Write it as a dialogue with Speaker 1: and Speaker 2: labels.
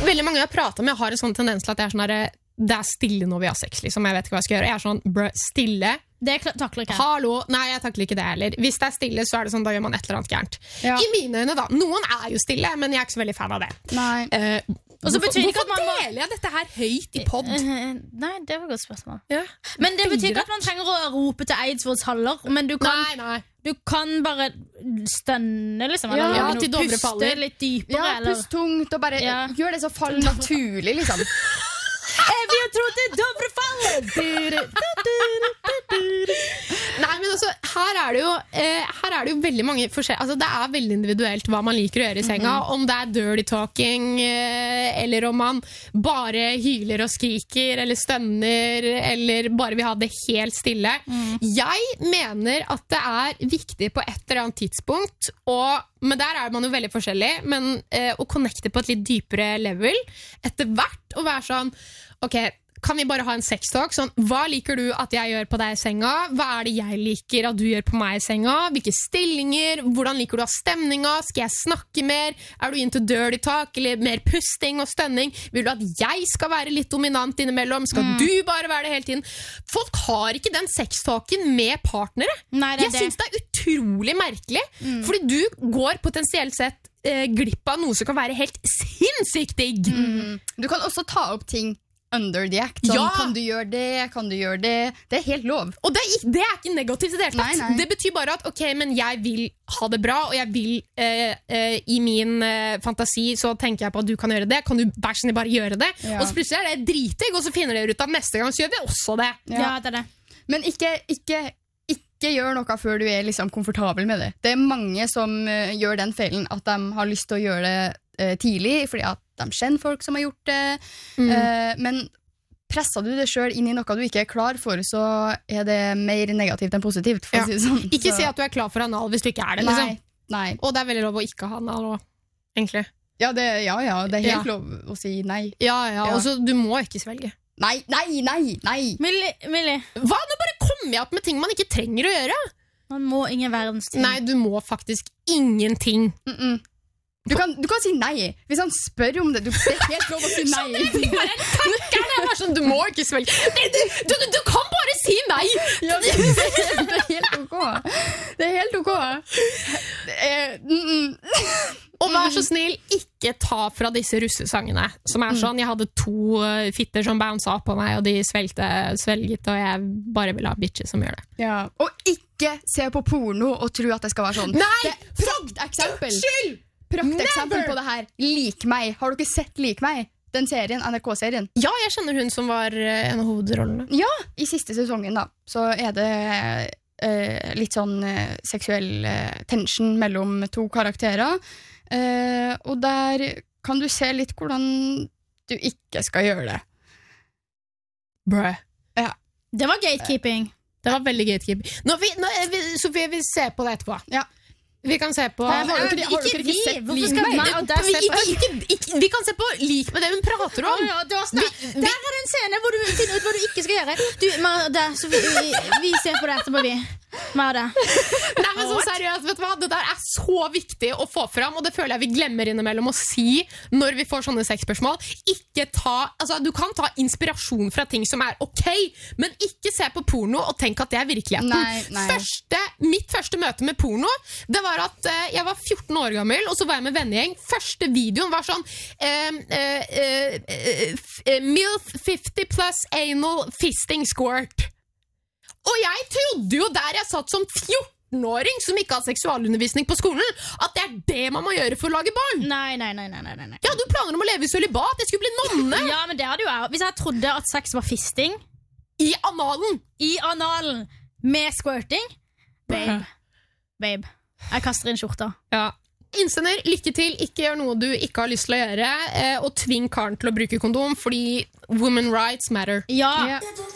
Speaker 1: veldig mange jeg prater med har en sånn tendens til at jeg er sånn der, det stille når vi har sex, liksom. Jeg vet ikke hva jeg skal gjøre. Jeg er sånn, stille.
Speaker 2: Det takler ikke.
Speaker 1: Hallo, nei, jeg takler ikke det heller. Hvis det stille, så det sånn, da gjør man et eller annet gærent. I mine øyne da, noen jo stille, men jeg ikke så veldig fan av det.
Speaker 2: Nei.
Speaker 1: Hvorfor deler jeg dette her høyt i podd?
Speaker 2: Nei, det var et godt spørsmål.
Speaker 1: Ja.
Speaker 2: Men det betyr ikke at man trenger å rope til Eidsvolls haller, men du kan bare stønne, liksom. Eller
Speaker 1: til Dovre faller.
Speaker 2: Puste litt dypere.
Speaker 3: Ja, pust tungt, og bare gjør det så fall naturlig, liksom.
Speaker 2: Vi har trodd til Dovre faller!
Speaker 1: Nei, men altså, her det jo veldig mange forskjellige, altså det veldig individuelt hva man liker å gjøre i senga, om det dirty talking, eller om man bare hyler og skriker, eller stønner, eller bare vil ha det helt stille. Jeg mener at det viktig på et eller annet tidspunkt, men der man jo veldig forskjellig, men å connecte på et litt dypere level, etter hvert å være sånn, ok, kan vi bare ha en sextalk? Sånn, hva liker du at jeg gjør på deg i senga? Hva det jeg liker at du gjør på meg i senga? Hvilke stillinger? Hvordan liker du av stemninga? Skal jeg snakke mer? Du into dirty talk? Eller mer pusting og stønning? Vil du at jeg skal være litt dominant innimellom? Skal du bare være det hele tiden? Folk har ikke den sextalken med partnere.
Speaker 2: Nei, jeg
Speaker 1: synes det utrolig merkelig, fordi du går potensielt sett glipp av noe som kan være helt sinnssykt digg.
Speaker 3: Du kan også ta opp ting under the act. Sånn, kan du gjøre det? Kan du gjøre det? Det helt lov.
Speaker 1: Og det ikke negativt i det hele tatt.
Speaker 3: Nei.
Speaker 1: Det betyr bare at, ok, men jeg vil ha det bra, og jeg vil i min fantasi så tenker jeg på at du kan gjøre det. Kan du bare sånn bare gjøre det? Og så plutselig det dritig, og så finner dere ut at neste gang så gjør vi også det.
Speaker 2: Ja, det det.
Speaker 3: Men ikke gjør noe før du liksom komfortabel med det. Det mange som gjør den feilen at de har lyst til å gjøre det tidlig, fordi at de kjenner folk som har gjort det, men presser du det selv inn i noe du ikke klar for, så det mer negativt enn positivt, for å si det sånn.
Speaker 1: Ikke si at du klar for anal hvis du ikke det, liksom.
Speaker 3: Nei.
Speaker 1: Og det veldig lov å ikke ha anal også, egentlig.
Speaker 3: Ja, det helt lov å si nei.
Speaker 1: Ja, og så du må ikke svelge.
Speaker 3: Nei.
Speaker 2: Millie.
Speaker 1: Hva? Nå bare kommer jeg opp med ting man ikke trenger å gjøre.
Speaker 2: Man må ingen verdens ting.
Speaker 1: Nei, du må faktisk ingenting.
Speaker 3: Du kan si nei. Hvis han spør om det, det helt lov å si nei.
Speaker 1: Du må ikke svelge. Du kan bare si nei.
Speaker 3: Ja, det helt ok. Det helt ok.
Speaker 1: Og vær så snill, ikke ta fra disse russesangene, som sånn, jeg hadde 2 fitter som bounced på meg, og de svelget, og jeg bare vil ha bitches som gjør det.
Speaker 3: Ja. Og ikke se på porno og tro at det skal være sånn.
Speaker 1: Nei!
Speaker 3: Prakteksempel på det her. Lik meg. Har du ikke sett Lik meg? Den serien, NRK-serien.
Speaker 1: Ja, jeg kjenner hun som var en av hovedrollene.
Speaker 3: Ja, i siste sesongen da. Så det litt sånn seksuell tension mellom 2 karakterer. Og der kan du se litt hvordan du ikke skal gjøre det.
Speaker 1: Bruh.
Speaker 3: Ja.
Speaker 2: Det var gatekeeping.
Speaker 1: Det var veldig gatekeeping. Sofie, vi ser på det etterpå.
Speaker 3: Ja.
Speaker 1: Vi kan se på
Speaker 3: Har dere ikke sett Lik meg?
Speaker 1: Vi kan se på Lik meg, det hun prater om.
Speaker 2: Der det en scene hvor du finner ut hva du ikke skal gjøre. Vi ser på det etterpå, vi. Nei,
Speaker 1: men så seriøst, vet du hva? Det der så viktig å få fram, og det føler jeg vi glemmer innimellom å si når vi får sånne sexspørsmål. Du kan ta inspirasjon fra ting som ok, men ikke se på porno og tenk at det virkeligheten.
Speaker 3: Nei.
Speaker 1: Mitt første møte med porno, det var at jeg var 14 år gammel, og så var jeg med vennegjeng. Første videoen var sånn MILF 50 plus anal fisting squirt. Og jeg trodde jo der jeg satt som 14-åring som ikke har seksualundervisning på skolen, at det det man må gjøre for å lage barn.
Speaker 2: Nei.
Speaker 1: Ja, du planer om å leve i sølibat. Jeg skulle bli nonne.
Speaker 2: Ja, men det hadde jo jeg. Hvis jeg trodde at sex var fisting
Speaker 1: I analen
Speaker 2: med squirting, babe, jeg kaster inn skjorta.
Speaker 1: Ja. Innsender, lykke til. Ikke gjør noe du ikke har lyst til å gjøre, og tving karen til å bruke kondom, fordi women rights matter.
Speaker 2: Ja.